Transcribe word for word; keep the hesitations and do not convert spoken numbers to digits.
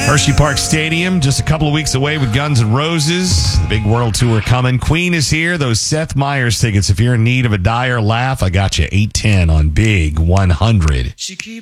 Hershey Park Stadium, just a couple of weeks away with Guns N' Roses. The big world tour coming. Queen is here. Those Seth Meyers tickets. If you're in need of a dire laugh, I got you. eight ten on Big one hundred.